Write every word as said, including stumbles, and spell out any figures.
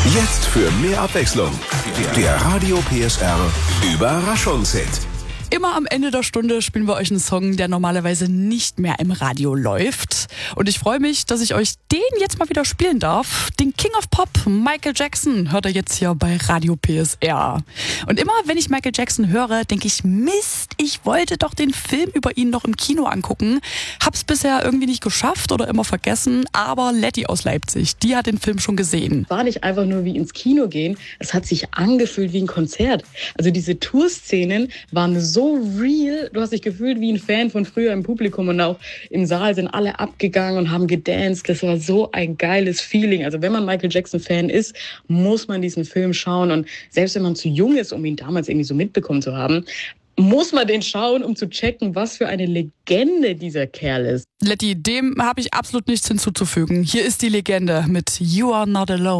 Jetzt für mehr Abwechslung. Der Radio P S R Überraschungshit. Immer am Ende der Stunde spielen wir euch einen Song, der normalerweise nicht mehr im Radio läuft. Und ich freue mich, dass ich euch den jetzt mal wieder spielen darf. Den King of Pop, Michael Jackson, hört ihr jetzt hier bei Radio P S R. Und immer, wenn ich Michael Jackson höre, denke ich, Mist, ich wollte doch den Film über ihn noch im Kino angucken. Hab's bisher irgendwie nicht geschafft oder immer vergessen. Aber Letty aus Leipzig, die hat den Film schon gesehen. War nicht einfach nur wie ins Kino gehen, es hat sich angefühlt wie ein Konzert. Also diese Tourszenen waren so So real, du hast dich gefühlt wie ein Fan von früher im Publikum und auch im Saal sind alle abgegangen und haben gedanced. Das war so ein geiles Feeling. Also wenn man Michael Jackson-Fan ist, muss man diesen Film schauen und selbst wenn man zu jung ist, um ihn damals irgendwie so mitbekommen zu haben, muss man den schauen, um zu checken, was für eine Legende dieser Kerl ist. Letty, dem habe ich absolut nichts hinzuzufügen. Hier ist die Legende mit You Are Not Alone.